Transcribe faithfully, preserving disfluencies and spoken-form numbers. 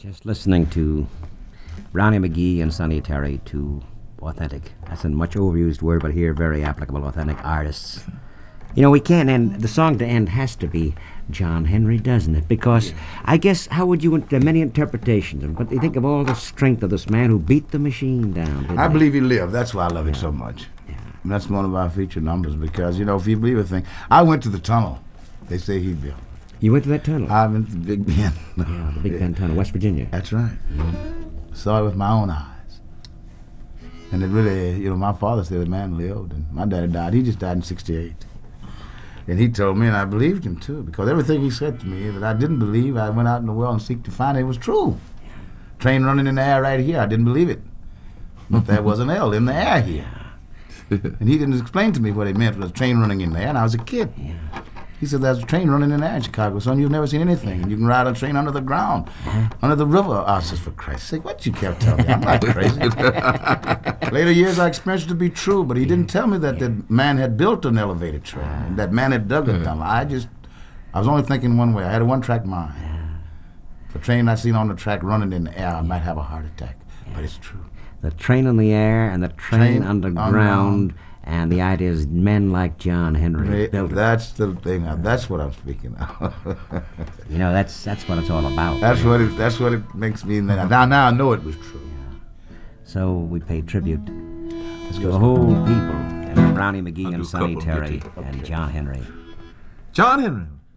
Just listening to Brownie McGhee and Sonny Terry, two authentic, that's a much overused word, but here very applicable, authentic artists. You know, we can't end, the song to end has to be John Henry, doesn't it? Because yeah. I guess, how would you, there are many interpretations, but you think of all the strength of this man who beat the machine down. I he? believe he lived. That's why I love yeah. it so much. Yeah. And that's one of our featured numbers because, you know, if you believe a thing, I went to the tunnel they say he built. You went to that tunnel? I went to the Big Bend. Yeah, the Big Bend Tunnel, West Virginia. That's right. Mm-hmm. Saw it with my own eyes. And it really, you know, my father said the man lived, and my daddy died. He just died in sixty-eight. And he told me, and I believed him, too, because everything he said to me that I didn't believe, I went out in the world and seek to find it, it was true. Yeah. Train running in the air right here, I didn't believe it. But there was an L in the air here. And he didn't explain to me what it meant, was a train running in there, and I was a kid. Yeah. He said, there's a train running in there in Chicago, son. You've never seen anything. And you can ride a train under the ground, uh-huh. under the river. I said, for Christ's sake, what you kept telling me? I'm not crazy. Later years, I experienced it to be true, but he didn't tell me that the man had built an elevated train, and that man had dug a tunnel. I just, I was only thinking one way. I had a one-track mind. The train I seen on the track running in the air, I might have a heart attack, but it's true. The train in the air and the train, train underground. And the idea is men like John Henry built it. That's the thing. That's what I'm speaking of. You know, that's that's what it's all about. That's what it. That's what it makes me. Now, now I know it was true. Yeah. So we pay tribute to the whole people, and Brownie McGhee and Sonny Terry and John Henry. John Henry.